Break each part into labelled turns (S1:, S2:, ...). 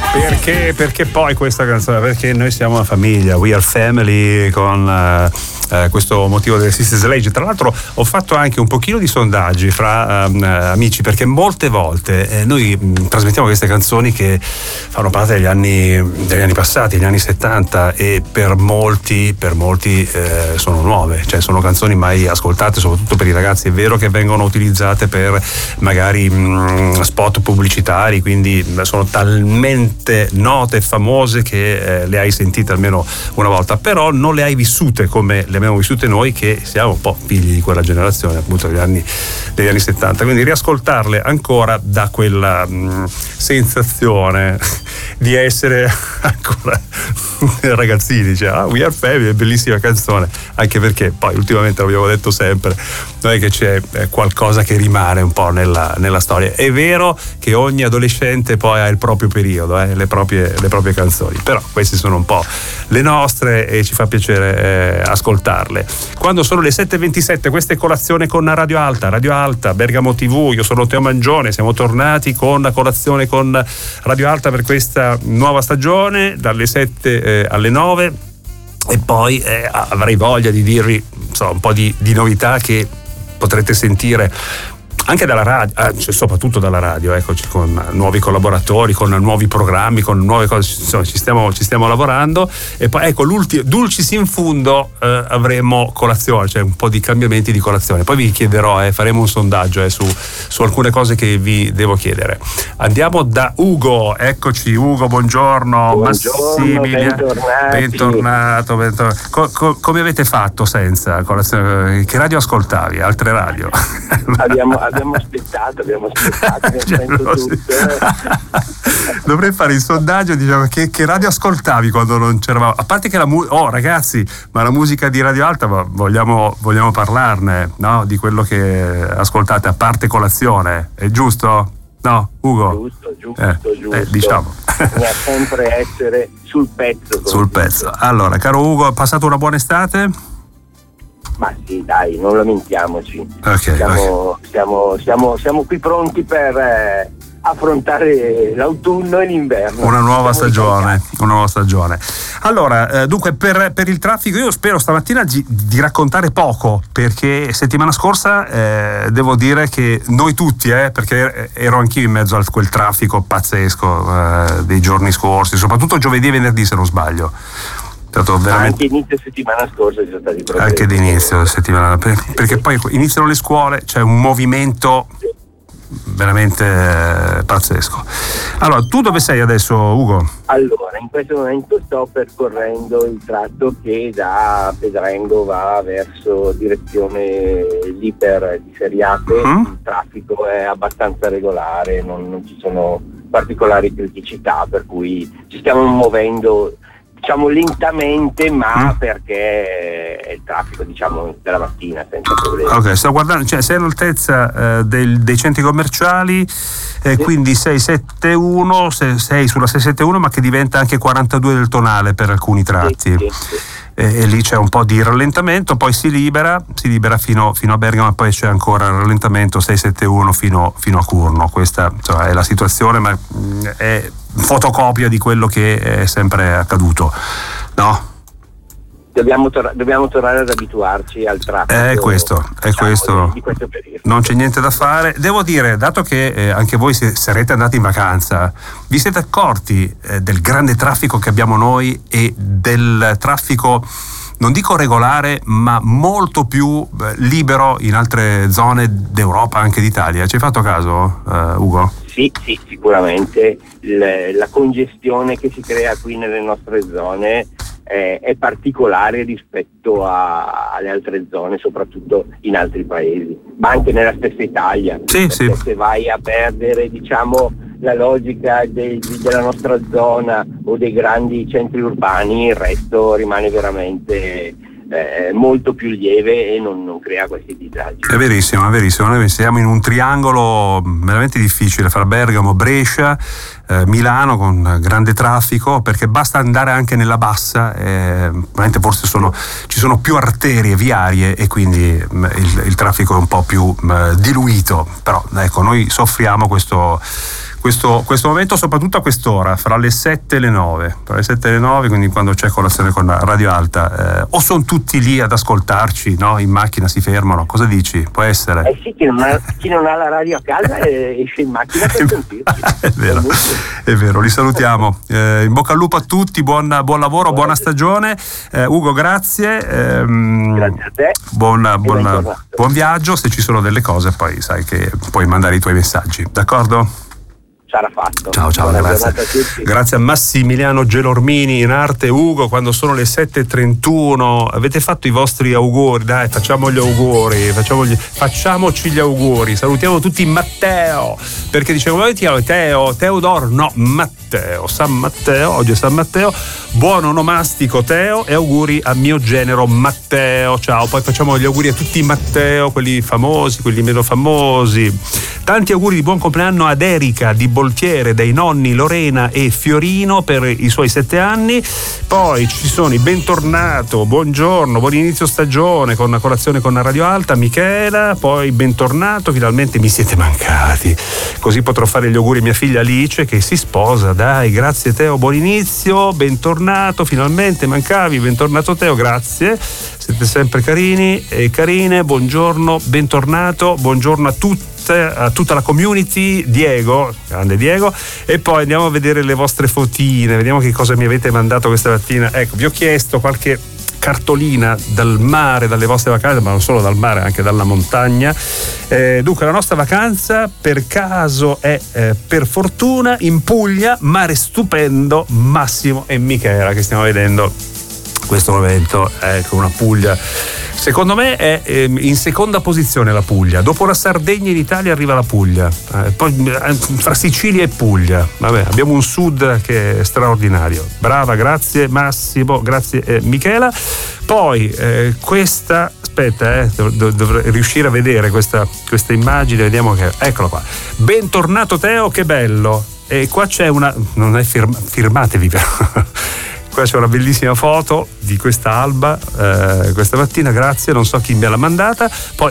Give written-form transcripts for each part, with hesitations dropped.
S1: Perché poi questa canzone? Perché noi siamo una famiglia, we are family, con questo motivo delle Sisters Sledge. Tra l'altro ho fatto anche un pochino di sondaggi fra amici, perché molte volte noi trasmettiamo queste canzoni che fanno parte degli anni passati, gli anni 70, e per molti sono nuove, cioè sono canzoni mai ascoltate, soprattutto per i ragazzi. È vero che vengono utilizzate per magari spot pubblicitari, quindi sono talmente note e famose che le hai sentite almeno una volta, però non le hai vissute come le abbiamo vissute noi, che siamo un po' figli di quella generazione, appunto degli anni 70. Quindi riascoltarle ancora dà quella sensazione di essere ancora ragazzini, cioè We Are Family è bellissima canzone, anche perché poi ultimamente l'abbiamo detto sempre, non è che c'è qualcosa che rimane un po' nella storia. È vero che ogni adolescente poi ha il proprio periodo, le proprie canzoni, però queste sono un po' le nostre e ci fa piacere ascoltarle. Quando sono le 7:27, questa è Colazione con Radio Alta, Bergamo TV. Io sono Teo Mangione, siamo tornati con la Colazione con Radio Alta per questa nuova stagione dalle 7 alle 9, e poi avrei voglia di dirvi un po' di novità che potrete sentire anche dalla radio, cioè soprattutto dalla radio, eccoci, con nuovi collaboratori, con nuovi programmi, con nuove cose, insomma, ci stiamo lavorando. E poi ecco, dulcis in fundo avremo colazione, cioè un po' di cambiamenti di colazione. Poi vi chiederò, faremo un sondaggio su alcune cose che vi devo chiedere. Andiamo da Ugo, eccoci Ugo, buongiorno. Massimiliano, bentornato. Come avete fatto senza colazione? Che radio ascoltavi? Altre radio?
S2: Abbiamo aspettato tutto.
S1: Dovrei fare il sondaggio, diciamo, che radio ascoltavi quando non c'eravamo, a parte che ragazzi, ma la musica di Radio Alta, vogliamo parlarne, no? Di quello che ascoltate, a parte colazione, è giusto? No, Ugo? Giusto. Diciamo.
S2: Bisogna sempre essere sul pezzo.
S1: Allora, caro Ugo, ha passato una buona estate?
S2: Ma sì, dai, non lamentiamoci. Siamo qui pronti per affrontare l'autunno e l'inverno.
S1: Una nuova stagione. Allora, dunque, per il traffico, io spero stamattina di raccontare poco, perché settimana scorsa devo dire che noi tutti, perché ero anch'io in mezzo a quel traffico pazzesco dei giorni scorsi, soprattutto giovedì e venerdì, se non sbaglio.
S2: Anche inizio settimana scorsa ci sono stati problemi.
S1: Anche d'inizio settimana, perché poi iniziano le scuole, c'è un movimento veramente pazzesco. Allora, tu dove sei adesso, Ugo?
S2: Allora, in questo momento sto percorrendo il tratto che da Pedrengo va verso direzione l'Iper di Seriate. Il traffico è abbastanza regolare, non ci sono particolari criticità, per cui ci stiamo muovendo, diciamo, lentamente, ma perché è il traffico, diciamo, della mattina, senza problemi.
S1: Ok, sto guardando, cioè sei all'altezza dei centri commerciali, quindi 671, sei sulla 671, ma che diventa anche 42 del tonale per alcuni tratti. Sì. E lì c'è un po' di rallentamento, poi si libera fino a Bergamo, e poi c'è ancora il rallentamento 671 fino a Curno. Questa, insomma, è la situazione, ma è fotocopia di quello che è sempre accaduto, no?
S2: Dobbiamo tornare ad abituarci al traffico. È questo. Di questo periodo.
S1: Non c'è niente da fare. Devo dire, dato che anche voi sarete andati in vacanza, vi siete accorti del grande traffico che abbiamo noi e del traffico, non dico regolare, ma molto più libero in altre zone d'Europa, anche d'Italia? Ci hai fatto caso, Ugo?
S2: Sì, sicuramente. La congestione che si crea qui nelle nostre zone è particolare rispetto alle altre zone, soprattutto in altri paesi, ma anche nella stessa Italia.
S1: Sì.
S2: Se vai a perdere, diciamo, la logica della nostra zona o dei grandi centri urbani, il resto rimane veramente molto più lieve e non crea questi disagi.
S1: È verissimo. Noi siamo in un triangolo veramente difficile fra Bergamo, Brescia, Milano, con grande traffico, perché basta andare anche nella bassa, veramente forse ci sono più arterie viarie e quindi il traffico è un po' più diluito, però ecco, noi soffriamo questo questo momento, soprattutto a quest'ora, fra le 7 e le 9. Fra le 7 e le 9, quindi quando c'è colazione con la Radio Alta. O sono tutti lì ad ascoltarci, no? In macchina si fermano. Cosa dici? Può essere?
S2: Sì, chi non ha la radio a casa esce in macchina per sentirci.
S1: È vero, li salutiamo. In bocca al lupo a tutti, buon lavoro, buona stagione. Ugo, grazie.
S2: Grazie a te.
S1: Buon viaggio. Se ci sono delle cose, poi sai che puoi mandare i tuoi messaggi, d'accordo?
S2: Sarà fatto.
S1: Ciao, grazie a Massimiliano Gelormini in arte. Ugo, quando sono le 7:31 avete fatto i vostri auguri, dai, facciamo gli auguri, facciamoci gli auguri, salutiamo tutti Matteo, perché dicevo Teodoro, no, Matteo, San Matteo, oggi è San Matteo, buon onomastico Teo e auguri a mio genero Matteo, ciao. Poi facciamo gli auguri a tutti Matteo, quelli famosi, quelli meno famosi. Tanti auguri di buon compleanno ad Erika di Boltiere, dai nonni Lorena e Fiorino per i suoi 7 anni. Poi ci sono i bentornato, buongiorno, buon inizio stagione con la colazione con la Radio Alta, Michela. Poi bentornato, finalmente mi siete mancati, così potrò fare gli auguri a mia figlia Alice che si sposa. Dai, grazie Teo, buon inizio, bentornato, finalmente mancavi, bentornato Teo, grazie, siete sempre carini e carine. Buongiorno, bentornato, buongiorno a tutta la community. Diego, grande Diego. E poi andiamo a vedere le vostre fotine, vediamo che cosa mi avete mandato questa mattina. Ecco, vi ho chiesto qualche cartolina dal mare, dalle vostre vacanze, ma non solo dal mare, anche dalla montagna. Dunque, la nostra vacanza per caso è per fortuna in Puglia, mare stupendo, Massimo e Michela che stiamo vedendo in questo momento. Ecco, una Puglia, secondo me è in seconda posizione la Puglia, dopo la Sardegna in Italia arriva la Puglia, poi fra Sicilia e Puglia, vabbè, abbiamo un sud che è straordinario. Brava, grazie Massimo, grazie Michela. Poi questa, aspetta, dovrei riuscire a vedere questa immagine, vediamo che, eccola qua, bentornato Teo, che bello. E qua c'è una, non è firmatevi però. Qua c'è una bellissima foto di questa alba questa mattina, grazie, non so chi me l'ha mandata. Poi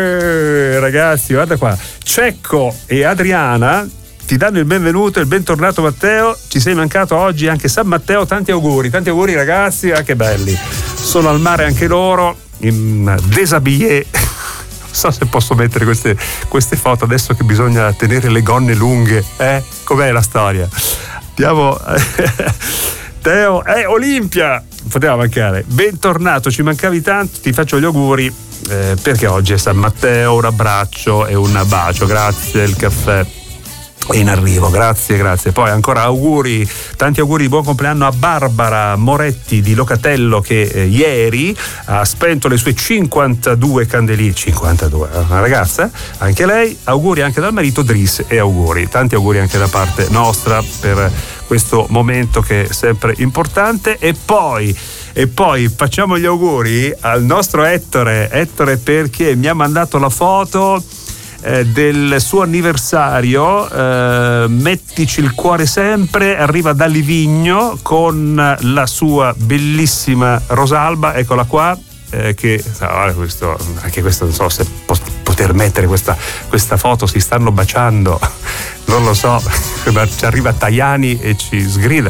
S1: ragazzi, guarda qua, Cecco e Adriana ti danno il benvenuto e il bentornato Matteo, ci sei mancato oggi anche San Matteo, tanti auguri ragazzi, che belli, sono al mare anche loro in déshabillé. Non so se posso mettere queste foto adesso che bisogna tenere le gonne lunghe, com'è la storia? Andiamo. Teo, Olimpia, poteva mancare, bentornato, ci mancavi tanto, ti faccio gli auguri perché oggi è San Matteo, un abbraccio e un bacio, grazie, il caffè è in arrivo, grazie. Poi ancora auguri, tanti auguri di buon compleanno a Barbara Moretti di Locatello che ieri ha spento le sue 52 candeline, 52, una ragazza, anche lei, auguri anche dal marito Dris e auguri, tanti auguri anche da parte nostra per questo momento che è sempre importante. E poi facciamo gli auguri al nostro Ettore perché mi ha mandato la foto del suo anniversario, mettici il cuore sempre, arriva da Livigno con la sua bellissima Rosalba, eccola qua, che anche questo non so se poter mettere questa foto, si stanno baciando, non lo so, ci arriva Tajani e ci sgrida,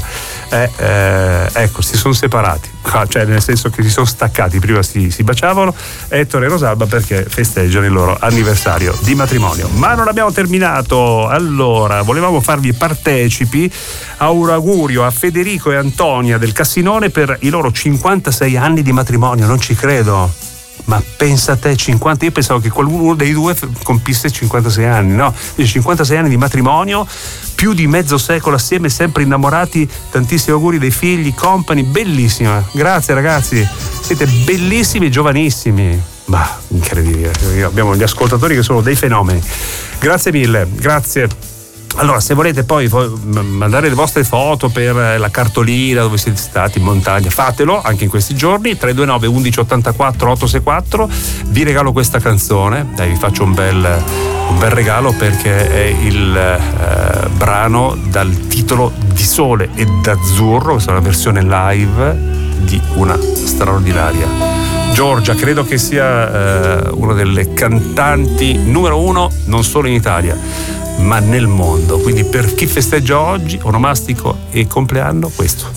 S1: ecco, si sono separati, cioè nel senso che si sono staccati, prima si baciavano Ettore e Rosalba perché festeggiano il loro anniversario di matrimonio. Ma non abbiamo terminato, allora volevamo farvi partecipi a un augurio a Federico e Antonia del Cassinone per i loro 56 anni di matrimonio. Non ci credo, ma pensa a te, 50, io pensavo che qualcuno dei due compisse 56 anni, no? 56 anni di matrimonio, più di mezzo secolo assieme, sempre innamorati, tantissimi auguri dei figli, company, bellissima, grazie ragazzi, siete bellissimi e giovanissimi, ma incredibile, abbiamo gli ascoltatori che sono dei fenomeni, grazie mille, grazie. Allora, se volete poi mandare le vostre foto per la cartolina dove siete stati in montagna, fatelo anche in questi giorni. 329 11 84 864. Vi regalo questa canzone, dai, vi faccio un bel regalo perché è il brano dal titolo Di Sole e d'Azzurro, questa è una versione live di una straordinaria Giorgia, credo che sia una delle cantanti numero 1 non solo in Italia ma nel mondo. Quindi per chi festeggia oggi onomastico e compleanno, questo.